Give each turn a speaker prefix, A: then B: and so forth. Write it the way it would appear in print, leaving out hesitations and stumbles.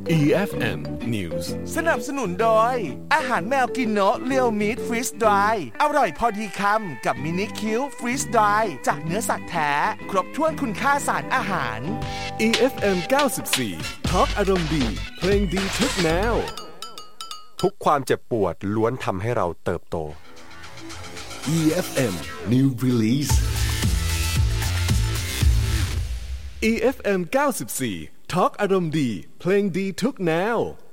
A: EFM News
B: สนับสนุนโดยอาหารแมวกินโนะเรียวมีทฟรีสดรายอร่อยพอดีคำกับมินิคิวฟรีสดรายจากเนื้อสัตว์แท้ครบถ้วนคุณค่าสารอาหาร
A: EFM 94 Talk อารมณ์ดีเพลงดีทุกแนว
C: ทุกความเจ็บปวดล้วนทำให้เราเติบโต
A: EFM New Release EFM 94 Talk อารมณ์ดีเพลงดีทุกแนว